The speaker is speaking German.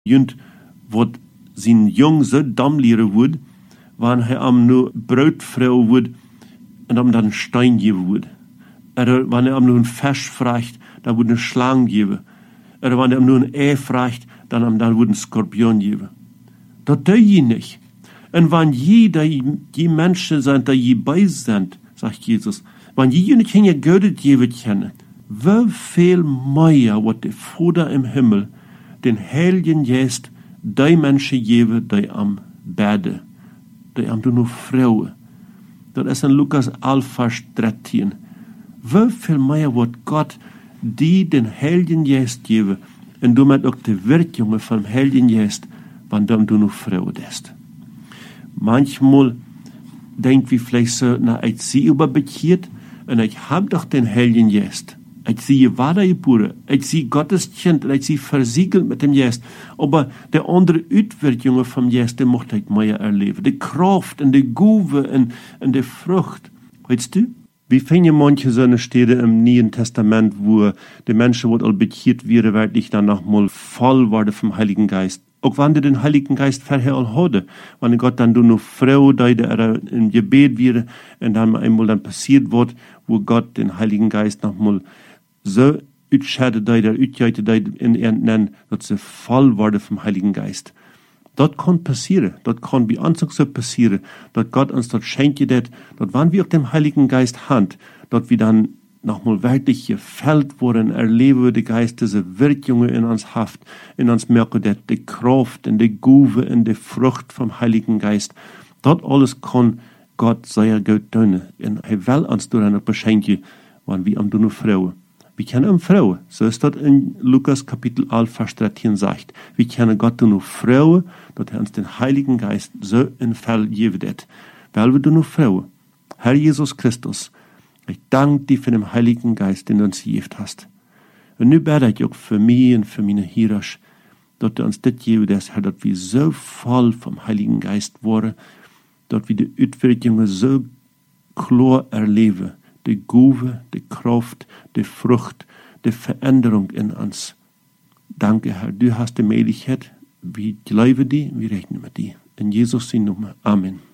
Junt wat zijn jong zo dam leren wordt, wanneer hij hem nu bruidvrouw wordt en hem dan een stein geven wordt. Wanneer hij hem nu een vers vraagt, dan wordt een slang geven. Wanneer hij hem nu een ei vraagt, dan wordt een skorpion geven. Dat doe je niet. En wanneer die mensen zijn dat je bij bent, zegt Jezus, wanneer je niet je Gott geven kennen, hoeveel meer wat de Vader im Himmel den Heiligen Geest die mensen geven die am bidden, die am doen vrouwen. Dat is in Lukas 11, vers 13. Hoeveel meer wordt God die den Heiligen Geest geven en damit ook de werkingen van Heiligen Geest, wanneer du nog vrouwen ist. Manchmal denkt wie vielleicht so, ich sehe überbekehrt und ich habe doch den Heiligen Geist. Ich sehe Wahrheitsbücher, ich sehe Gottes Kind, ich sehe versiegelt mit dem Geist. Aber die andere Uitwerkungen vom Geist, die möchte ich mehr erleben. Die Kraft und die Guve und die Frucht. Weißt du? Wie finden manche so eine Stelle im Neuen Testament, wo die Menschen, die all bekehrt werden, wirklich dann nochmal voll werden vom Heiligen Geist. Auch wenn die den Heiligen Geist vorher all hatte, wenn Gott dann nur Frau, die im Gebet wird, und dann einmal dann passiert wird, wo Gott den Heiligen Geist nochmal so uitscheidet, die der uitgeite, die in nennen, dass sie voll werden vom Heiligen Geist. Das kann passieren, das kann bei uns auch so passieren, dass Gott uns das schenkt, dass wenn wir auch dem Heiligen Geist haben, dass wir dann nochmal wirklich gefällt worden, erleben wir die Geist, diese Wirkungen in uns haft, in uns merken, dass die Kraft und die Guve und die Frucht vom Heiligen Geist, das alles kann Gott sehr gut tun. Und er will uns durch eine beschenken, wenn wir am nur Frauen. Wir kennen Frauen, so ist das in Lukas Kapitel 11, Vers 13 sagt. Wir kennen Gott nur Frauen, dass er uns den Heiligen Geist so in Fall geben wird. Weil wir nur Frauen. Herr Jesus Christus, ich danke dir für den Heiligen Geist, den du uns gegeben hast. Und nun bete ich auch für mich und für meine Hörer, dass du uns das geben wirst, Herr, dass wir so voll vom Heiligen Geist waren, dass wir die Uitwirkungen so klar erleben. Die Guve, die Kraft, die Frucht, die Veränderung in uns. Danke, Herr, du hast die Möglichkeit. Wir glauben dir, wir rechnen mit dir. In Jesus' Namen. Amen.